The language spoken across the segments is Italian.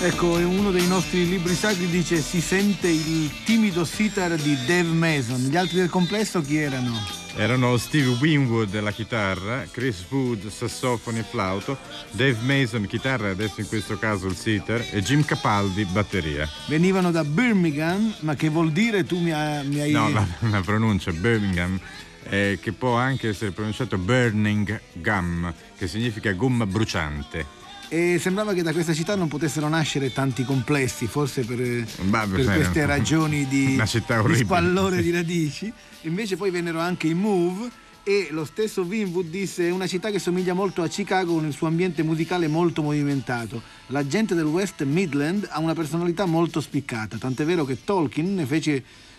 Ecco, in uno dei nostri libri sacri dice si sente il timido sitar di Dave Mason. Gli altri del complesso chi erano? Erano Steve Winwood alla chitarra, Chris Wood sassofono e flauto, Dave Mason chitarra, adesso in questo caso il sitar, e Jim Capaldi batteria. Venivano da Birmingham, ma che vuol dire? Tu mi hai... No, la pronuncia Birmingham, che può anche essere pronunciato Burning Gum, che significa gomma bruciante. E sembrava che da questa città non potessero nascere tanti complessi, forse per queste ragioni di spallore di radici. Invece poi vennero anche i Move, e lo stesso Winwood disse: è una città che somiglia molto a Chicago con il suo ambiente musicale molto movimentato. La gente del West Midland ha una personalità molto spiccata, tant'è vero che Tolkien ne fece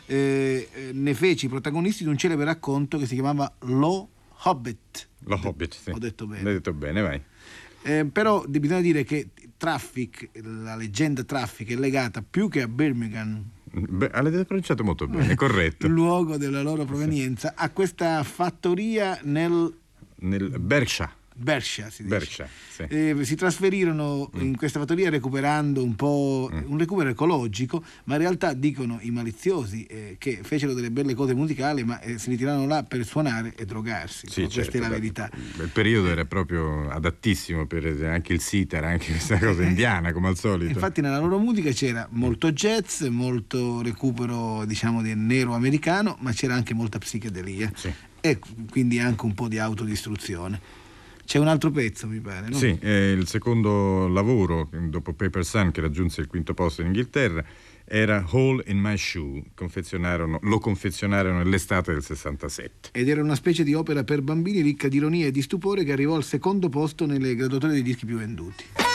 i protagonisti di un celebre racconto che si chiamava Lo Hobbit. Lo Hobbit, sì. Ho detto bene. L'hai detto bene, vai. Però bisogna dire che Traffic, la leggenda Traffic, è legata più che a Birmingham, l'avete pronunciato molto bene, corretto. Il luogo della loro provenienza, a questa fattoria nel Berkshire. Berkshire si dice. Berkshire, sì. Si trasferirono in questa fattoria recuperando un po' un recupero ecologico, ma in realtà dicono i maliziosi che fecero delle belle cose musicali, ma si ritirarono là per suonare e drogarsi. Sì, questa certo, è la verità. Il periodo era proprio adattissimo per anche il sitar, anche questa cosa indiana come al solito. Infatti nella loro musica c'era molto jazz, molto recupero, diciamo, del nero americano, ma c'era anche molta psichedelia, sì. E quindi anche un po' di autodistruzione. C'è un altro pezzo, mi pare, no? Sì, il secondo lavoro dopo Paper Sun, che raggiunse il quinto posto in Inghilterra, era Hole in My Shoe. Lo confezionarono nell'estate del 67. Ed era una specie di opera per bambini ricca di ironia e di stupore che arrivò al secondo posto nelle graduatorie dei dischi più venduti.